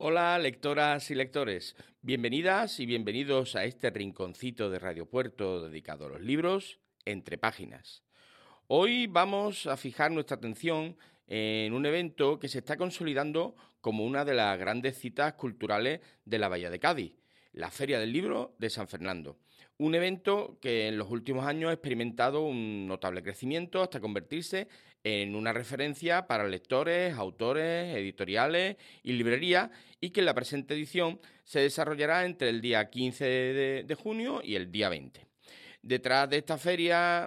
Hola, lectoras y lectores. Bienvenidas y bienvenidos a este rinconcito de Radio Puerto dedicado a los libros, Entre Páginas. Hoy vamos a fijar nuestra atención en un evento que se está consolidando como una de las grandes citas culturales de la Bahía de Cádiz, la Feria del Libro de San Fernando. Un evento que en los últimos años ha experimentado un notable crecimiento hasta convertirse en una referencia para lectores, autores, editoriales y librerías, y que en la presente edición se desarrollará entre el día 15 de junio y el día 20. Detrás de esta feria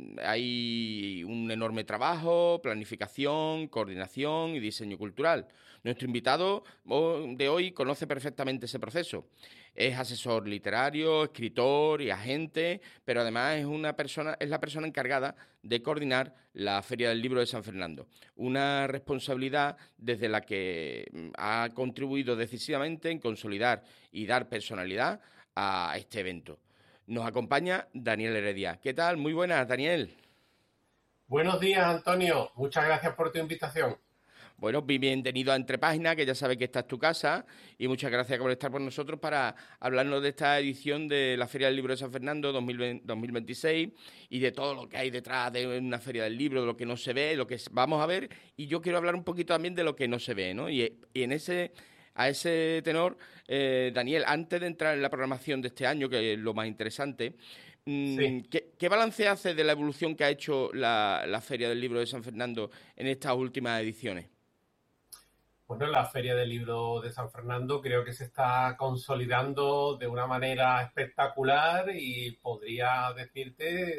hay un enorme trabajo, planificación, coordinación y diseño cultural. Nuestro invitado de hoy conoce perfectamente ese proceso. Es asesor literario, escritor y agente, pero además es la persona encargada de coordinar la Feria del Libro de San Fernando. Una responsabilidad desde la que ha contribuido decisivamente en consolidar y dar personalidad a este evento. Nos acompaña Daniel Heredia. ¿Qué tal? Muy buenas, Daniel. Buenos días, Antonio. Muchas gracias por tu invitación. Bueno, bienvenido a Entre Páginas, que ya sabes que esta es tu casa, y muchas gracias por estar con nosotros para hablarnos de esta edición de la Feria del Libro de San Fernando 2026 y de todo lo que hay detrás de una Feria del Libro, de lo que no se ve, lo que vamos a ver, y yo quiero hablar un poquito también de lo que no se ve, ¿no? Y en a ese tenor, Daniel, antes de entrar en la programación de este año, que es lo más interesante, Sí. ¿qué balance hace de la evolución que ha hecho la Feria del Libro de San Fernando en estas últimas ediciones? Bueno, la Feria del Libro de San Fernando creo que se está consolidando de una manera espectacular y podría decirte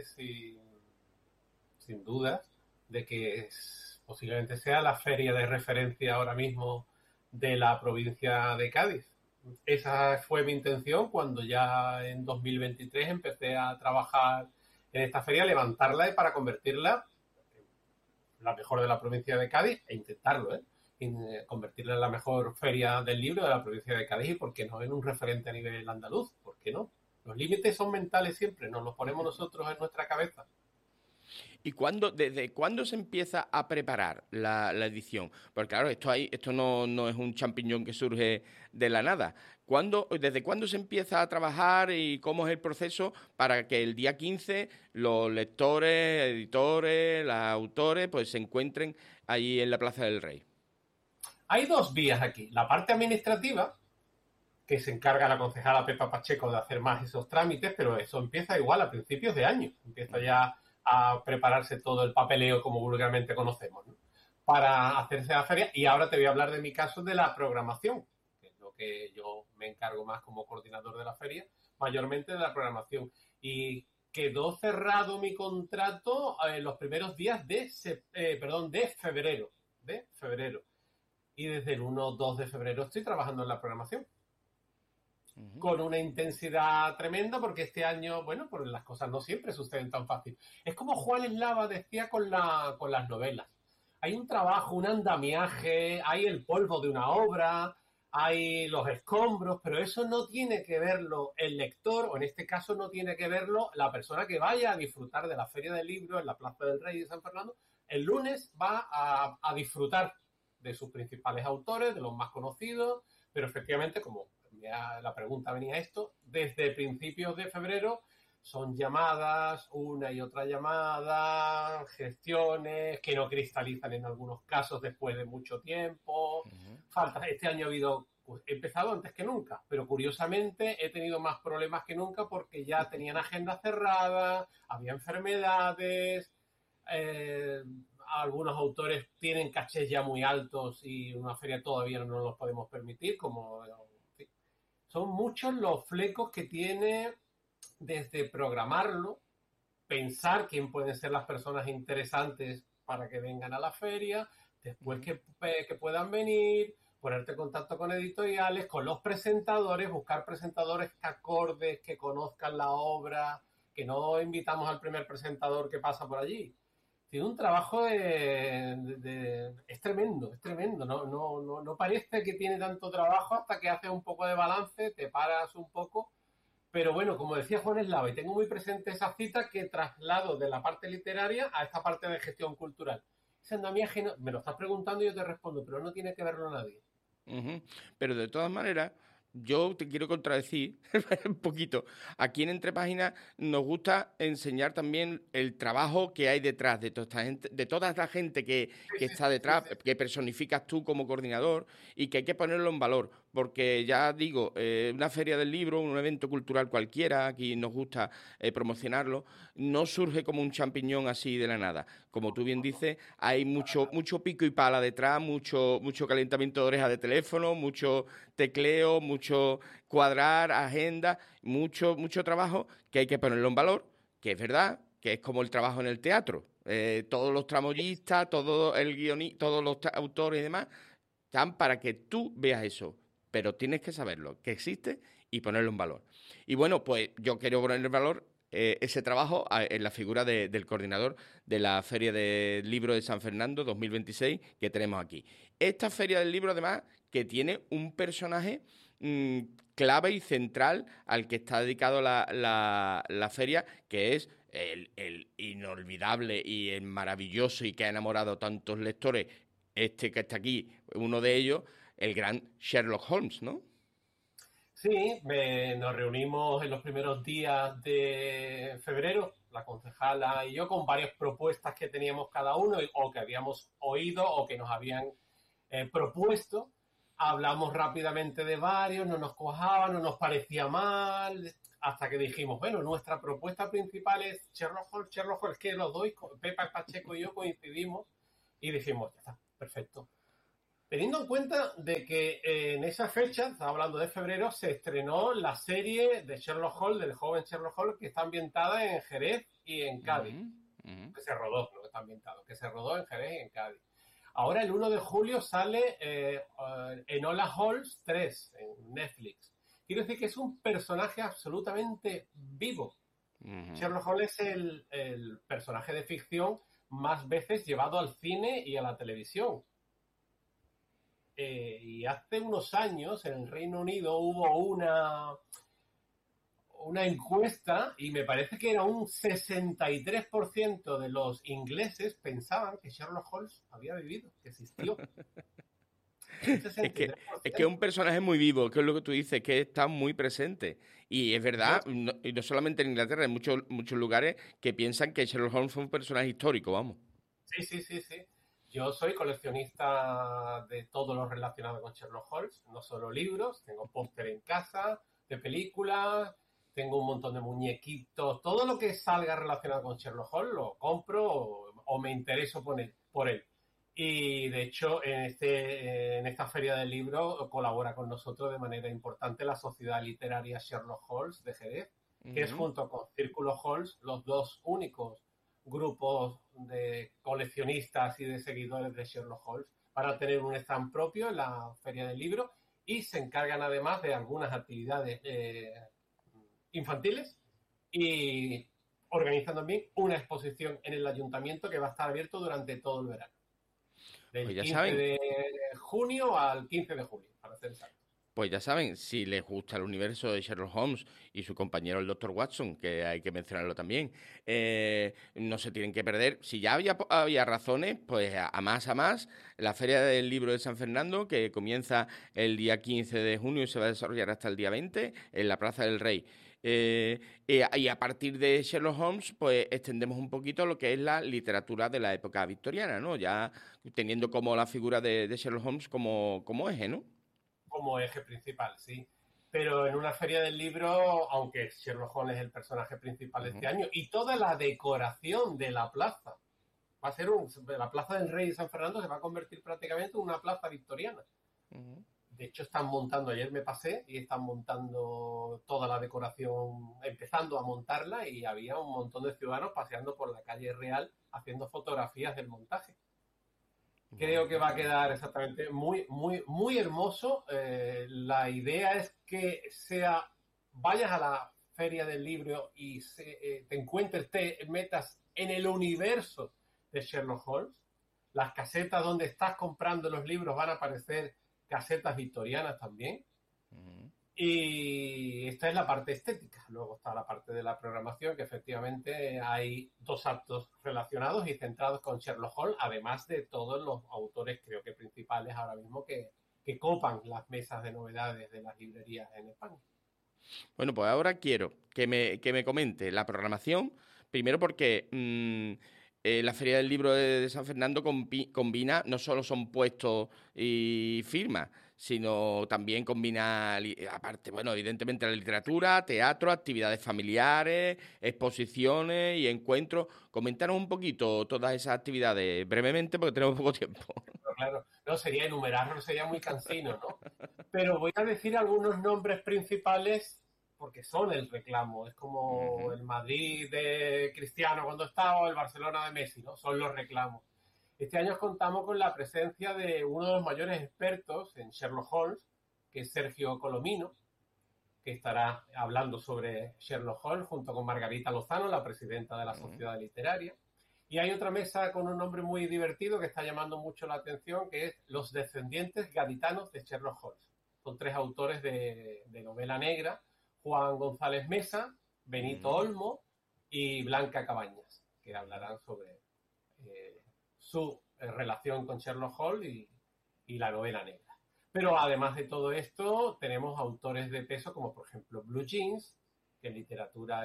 sin dudas de que posiblemente sea la feria de referencia ahora mismo de la provincia de Cádiz. Esa fue mi intención cuando ya en 2023 empecé a trabajar en esta feria, levantarla y para convertirla la mejor de la provincia de Cádiz e intentarlo, ¿eh? Convertirla en la mejor feria del libro de la provincia de Cádiz y, ¿por qué no?, en un referente a nivel andaluz. ¿Por qué no? Los límites son mentales siempre, nos los ponemos nosotros en nuestra cabeza. ¿Y desde cuándo se empieza a preparar la edición? Porque claro, esto no es un champiñón que surge de la nada. ¿Desde cuándo se empieza a trabajar y cómo es el proceso para que el día 15 los lectores, editores, los autores, pues se encuentren allí en la Plaza del Rey? Hay dos vías aquí. La parte administrativa, que se encarga la concejala Pepa Pacheco de hacer más esos trámites, pero eso empieza igual a principios de año. Empieza ya a prepararse todo el papeleo como vulgarmente conocemos, ¿no?, para hacerse la feria. Y ahora te voy a hablar de mi caso de la programación, que es lo que yo me encargo más como coordinador de la feria, mayormente de la programación. Y quedó cerrado mi contrato en los primeros días de febrero. De febrero. Y desde el 1-2 de febrero estoy trabajando en la programación Ujú. con una intensidad tremenda, porque este año, bueno, pues las cosas no siempre suceden tan fácil. Es como Juan Eslava decía con las novelas. Hay un trabajo, un andamiaje, hay el polvo de una obra, hay los escombros, pero eso no tiene que verlo el lector, o en este caso no tiene que verlo la persona que vaya a disfrutar de la Feria del Libro en la Plaza del Rey de San Fernando. El lunes va a disfrutar de sus principales autores, de los más conocidos, pero efectivamente, como la pregunta venía esto, desde principios de febrero son llamadas, una y otra llamada, gestiones que no cristalizan en algunos casos después de mucho tiempo. Ujú. Este año ha habido, pues, he empezado antes que nunca, pero curiosamente he tenido más problemas que nunca porque ya tenían agenda cerrada, había enfermedades, eh, algunos autores tienen cachés ya muy altos y una feria todavía no nos los podemos permitir, como son muchos los flecos que tiene desde programarlo, pensar quién pueden ser las personas interesantes para que vengan a la feria, después Ujú. que puedan venir, ponerte en contacto con editoriales, con los presentadores, buscar presentadores acordes, que conozcan la obra, que no invitamos al primer presentador que pasa por allí. Tiene un trabajo es tremendo, es tremendo. No parece que tiene tanto trabajo hasta que haces un poco de balance, te paras un poco. Pero bueno, como decía Juan Eslava, y tengo muy presente esa cita que traslado de la parte literaria a esta parte de gestión cultural. Ese andamiaje, me lo estás preguntando y yo te respondo, pero no tiene que verlo nadie. Ujú. Pero de todas maneras, yo te quiero contradecir un poquito. Aquí en Entre Páginas nos gusta enseñar también el trabajo que hay detrás de toda esta gente, de toda esta gente Sí, que sí, está sí, detrás, sí. que personificas tú como coordinador y que hay que ponerlo en valor. Porque ya digo, una feria del libro, un evento cultural cualquiera, aquí nos gusta promocionarlo, no surge como un champiñón así de la nada. Como tú bien No, no, dices, hay para mucho, nada. mucho pico y pala detrás, mucho calentamiento de oreja de teléfono, mucho tecleo, mucho cuadrar, agenda, mucho trabajo que hay que ponerlo en valor, que es verdad, que es como el trabajo en el teatro. Todos los tramoyistas, todos los autores y demás, están para que tú veas eso, pero tienes que saberlo, que existe y ponerlo en valor. Y bueno, pues yo quiero poner en valor ese trabajo en la figura del coordinador de la Feria del Libro de San Fernando 2026 que tenemos aquí. Esta Feria del Libro, además, que tiene un personaje mm, clave y central al que está dedicado la feria, que es el inolvidable y el maravilloso y que ha enamorado a tantos lectores, este que está aquí, uno de ellos, el gran Sherlock Holmes, ¿no? Sí, nos reunimos en los primeros días de febrero, la concejala y yo, con varias propuestas que teníamos cada uno o que habíamos oído o que nos habían propuesto. Hablamos rápidamente de varios, no nos cojaba, no nos parecía mal, hasta que dijimos, bueno, nuestra propuesta principal es Sherlock Holmes, que los dos, Pepa Pacheco y yo coincidimos y dijimos, ya está, perfecto. Teniendo en cuenta de que en esa fecha, estaba hablando de febrero, se estrenó la serie de Sherlock Holmes, del joven Sherlock Holmes, que está ambientada en Jerez y en Cádiz. Ujú, ujú. Que se rodó, no que está ambientado, que se rodó en Jerez y en Cádiz. Ahora el 1 de julio sale Enola Holmes 3 en Netflix. Quiero decir que es un personaje absolutamente vivo. Ujú. Sherlock Holmes es el personaje de ficción más veces llevado al cine y a la televisión. Y hace unos años en el Reino Unido hubo una encuesta y me parece que era un 63% de los ingleses pensaban que Sherlock Holmes había vivido, que existió. Un Es sesenta y que, tres por es que es un ciento. personaje muy vivo, que es lo que tú dices, que está muy presente. Y es Yo, verdad, y no solamente en Inglaterra, en muchos lugares que piensan que Sherlock Holmes fue un personaje histórico, vamos. sí, sí, sí, sí. Yo soy coleccionista de todo lo relacionado con Sherlock Holmes, no solo libros, tengo póster en casa, de películas, tengo un montón de muñequitos, todo lo que salga relacionado con Sherlock Holmes lo compro o me intereso por él. Y de hecho, en esta feria del libro colabora con nosotros de manera importante la Sociedad Literaria Sherlock Holmes de Jerez, que es Ujú. junto con Círculo Holmes los dos únicos grupos de coleccionistas y de seguidores de Sherlock Holmes para tener un stand propio en la feria del libro, y se encargan además de algunas actividades infantiles y organizan también una exposición en el ayuntamiento que va a estar abierto durante todo el verano, Pues del ya 15 saben, de junio al 15 de julio, para ser exacto. Pues ya saben, si les gusta el universo de Sherlock Holmes y su compañero el Doctor Watson, que hay que mencionarlo también, no se tienen que perder. Si ya había razones, pues a más, la Feria del Libro de San Fernando, que comienza el día 15 de junio y se va a desarrollar hasta el día 20 en la Plaza del Rey. Y a partir de Sherlock Holmes, pues extendemos un poquito lo que es la literatura de la época victoriana, ¿no? Ya teniendo como la figura de Sherlock Holmes como eje, ¿no? Como eje principal, sí. Pero en una feria del libro, aunque Sherlock Holmes es el personaje principal de este Ujú, año, y toda la decoración de la plaza, va a ser la Plaza del Rey de San Fernando se va a convertir prácticamente en una plaza victoriana. ujú. De hecho, están montando, ayer me pasé y están montando toda la decoración, empezando a montarla, y había un montón de ciudadanos paseando por la calle Real haciendo fotografías del montaje. Creo que Bueno, va a pues, quedar exactamente muy, muy, muy hermoso. La idea es que vayas a la feria del libro y te encuentres, te metas en el universo de Sherlock Holmes. Las casetas donde estás comprando los libros van a aparecer casetas victorianas también. ujú. Y esta es la parte estética. Luego está la parte de la programación, que efectivamente hay dos actos relacionados y centrados con Sherlock Holmes, además de todos los autores, creo que principales ahora mismo, que que copan las mesas de novedades de las librerías en España. Bueno, pues ahora quiero que me comente la programación, primero porque la Feria del Libro de San Fernando combina, no solo son puestos y firmas, sino también combina, aparte, bueno, evidentemente la literatura, teatro, actividades familiares, exposiciones y encuentros. Coméntanos un poquito todas esas actividades brevemente porque tenemos poco tiempo. Pero claro, no sería enumerarlo, sería muy cansino, ¿no? Pero voy a decir algunos nombres principales porque son el reclamo. Es como Ujú, el Madrid de Cristiano cuando estaba o el Barcelona de Messi, ¿no? Son los reclamos. Este año contamos con la presencia de uno de los mayores expertos en Sherlock Holmes, que es Sergio Colomino, que estará hablando sobre Sherlock Holmes junto con Margarita Lozano, la presidenta de la ujú, Sociedad Literaria. Y hay otra mesa con un nombre muy divertido que está llamando mucho la atención, que es Los descendientes gaditanos de Sherlock Holmes. Son tres autores de novela negra, Juan González Mesa, Benito ujú. Olmo y Blanca Cabañas, que hablarán sobre su relación con Sherlock Holmes y la novela negra. Pero además de todo esto, tenemos autores de peso como por ejemplo Blue Jeans, que en literatura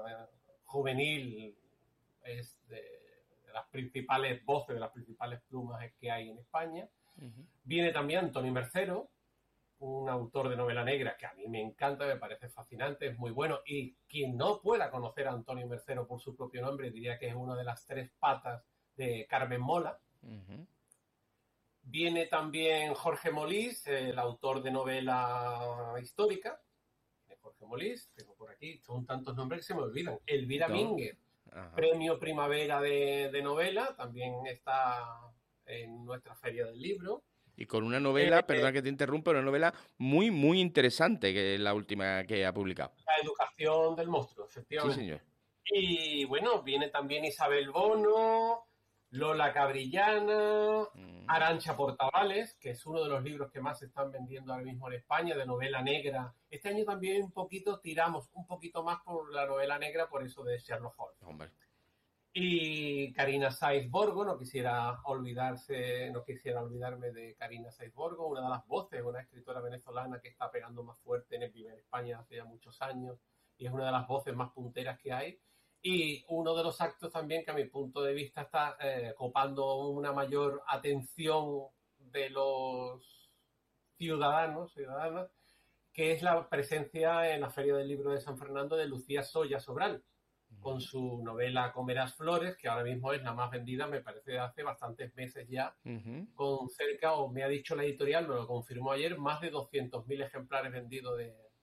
juvenil es de las principales voces, de las principales plumas que hay en España. Ujú. Viene también Antonio Mercero, un autor de novela negra que a mí me encanta, me parece fascinante, es muy bueno. Y quien no pueda conocer a Antonio Mercero por su propio nombre diría que es una de las tres patas de Carmen Mola. Ujú. Viene también Jorge Molís, el autor de novela histórica. Jorge Molís, tengo por aquí, son tantos nombres que se me olvidan. Elvira No. Mínguez, Ajá. Premio Primavera de novela, también está en nuestra Feria del Libro. Y con una Eh, novela, perdona que te interrumpa, una novela muy, muy interesante, que es la última que ha publicado. la educación del monstruo, Sí, efectivamente. señor. Y bueno, viene también Isabel Bono, Lola Cabrillana, Mm. Arancha Portavales, que es uno de los libros que más se están vendiendo ahora mismo en España, de novela negra. Este año también un poquito tiramos un poquito más por la novela negra, por eso de Sherlock Holmes. Hombre. Y Karina Saiz Borgo, no quisiera olvidarme de Karina Saiz Borgo, una de las voces, una escritora venezolana que está pegando más fuerte en el Vive en España hace ya muchos años y es una de las voces más punteras que hay. Y uno de los actos también que a mi punto de vista está copando una mayor atención de los ciudadanas, que es la presencia en la Feria del Libro de San Fernando de Lucía Soya Sobral, con Ujú, su novela Comerás Flores, que ahora mismo es la más vendida, me parece, de hace bastantes meses ya, ujú. con cerca, o me ha dicho la editorial, me lo confirmó ayer, más de 200.000 ejemplares vendidos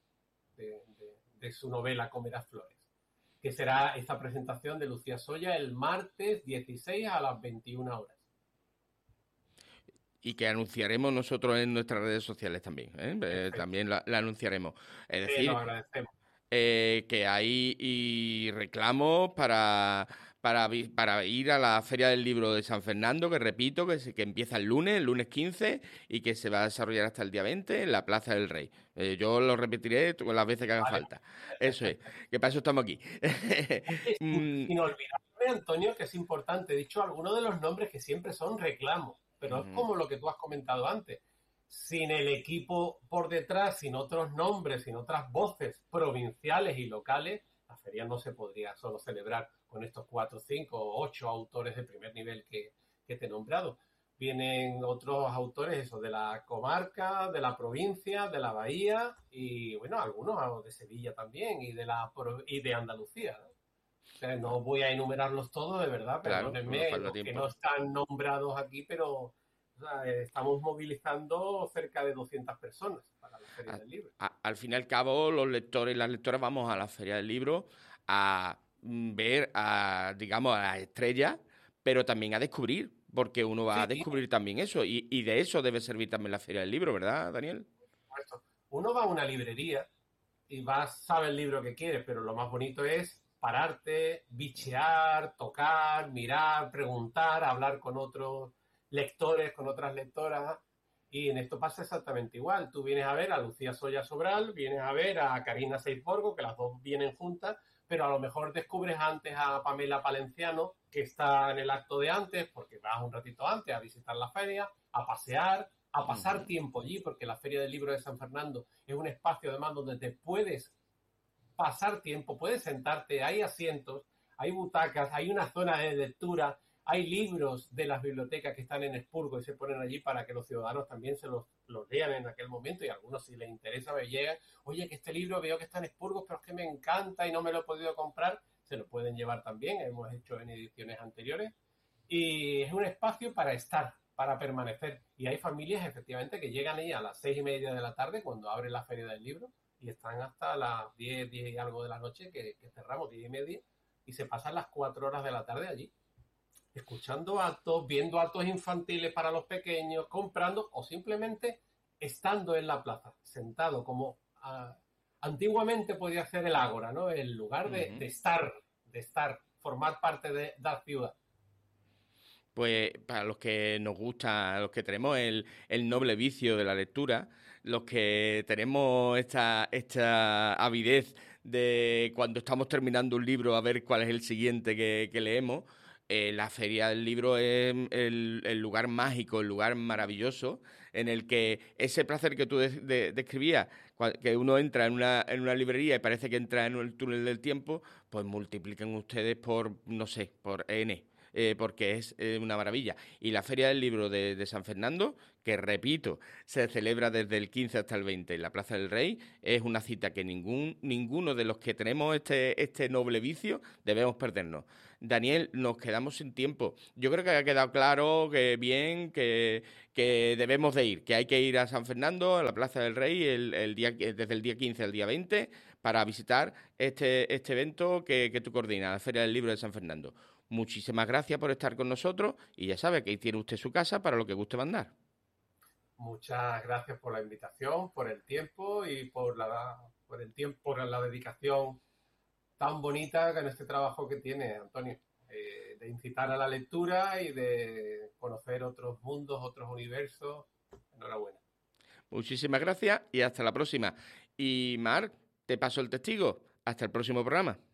de su novela Comerás Flores, que será esta presentación de Lucía Soya el martes 16 a las 21 horas. Y que anunciaremos nosotros en nuestras redes sociales también, ¿eh? Perfecto, También la anunciaremos. Es te lo decir, agradecemos. que hay y reclamos para ir a la Feria del Libro de San Fernando, que repito, que empieza el lunes 15, y que se va a desarrollar hasta el día 20 en la Plaza del Rey. Yo lo repetiré las veces que haga Vale. falta. Eso es, que para eso estamos aquí. Mm, Sin olvidarme, Antonio, que es importante, he dicho algunos de los nombres que siempre son reclamos, pero es ujú. como lo que tú has comentado antes. Sin el equipo por detrás, sin otros nombres, sin otras voces provinciales y locales, la feria no se podría solo celebrar con estos 4, 5 o 8 autores de primer nivel que te he nombrado. Vienen otros autores, eso, de la comarca, de la provincia, de la bahía y, bueno, algunos de Sevilla también y de Andalucía, ¿no? O sea, no voy a enumerarlos todos, de verdad, Claro, no nos perdónenme falta los que tiempo. no están nombrados aquí, pero o sea, estamos movilizando cerca de 200 personas para la Feria A- del Libro. Al fin y al cabo, los lectores y las lectoras vamos a la Feria del Libro a ver a, digamos, a las estrellas, pero también a descubrir, porque uno va a Sí, por descubrir también eso, y de eso debe servir también la Feria del Libro, ¿verdad, Daniel? supuesto. Uno va a una librería y sabe el libro que quieres, pero lo más bonito es pararte, bichear, tocar, mirar, preguntar, hablar con otros lectores, con otras lectoras. Y en esto pasa exactamente igual. Tú vienes a ver a Lucía Soya Sobral, vienes a ver a Karina Seisborgo, que las dos vienen juntas, pero a lo mejor descubres antes a Pamela Palenciano, que está en el acto de antes, porque vas un ratito antes a visitar la feria, a pasear, a pasar tiempo allí, porque la Feria del Libro de San Fernando es un espacio además donde te puedes pasar tiempo, puedes sentarte, hay asientos, hay butacas, hay una zona de lectura, hay libros de las bibliotecas que están en Expurgo y se ponen allí para que los ciudadanos también se los lean en aquel momento, y a algunos si les interesa me llegan, oye, que este libro veo que está en Expurgo, pero es que me encanta y no me lo he podido comprar, se lo pueden llevar también, hemos hecho en ediciones anteriores, y es un espacio para estar, para permanecer, y hay familias efectivamente que llegan ahí a las 6:30 de la tarde cuando abre la Feria del Libro y están hasta las 10 y algo de la noche que cerramos, 10:30, y se pasan las 4 horas de la tarde allí, escuchando actos, viendo actos infantiles para los pequeños, comprando o simplemente estando en la plaza, sentado como antiguamente podía ser el ágora, ¿no? El lugar de estar, formar parte de la ciudad. Pues para los que nos gusta, los que tenemos el noble vicio de la lectura, los que tenemos esta avidez de cuando estamos terminando un libro a ver cuál es el siguiente que leemos, la Feria del Libro es el lugar mágico, el lugar maravilloso en el que ese placer que tú describías, que uno entra en una librería y parece que entra en el túnel del tiempo, pues multipliquen ustedes por, no sé, por N. Porque es una maravilla. Y la Feria del Libro de San Fernando, que repito, se celebra desde el 15 hasta el 20 en la Plaza del Rey, es una cita que ninguno de los que tenemos este noble vicio debemos perdernos. Daniel, nos quedamos sin tiempo. Yo creo que ha quedado claro que bien, que debemos de ir, que hay que ir a San Fernando, a la Plaza del Rey, desde el día 15 al día 20, para visitar este evento que tú coordinas, la Feria del Libro de San Fernando. Muchísimas gracias por estar con nosotros y ya sabe que ahí tiene usted su casa para lo que guste mandar. Muchas gracias por la invitación, por el tiempo y por la dedicación tan bonita en este trabajo que tiene, Antonio, de incitar a la lectura y de conocer otros mundos, otros universos. Enhorabuena. Muchísimas gracias y hasta la próxima. Y Marc, te paso el testigo. Hasta el próximo programa.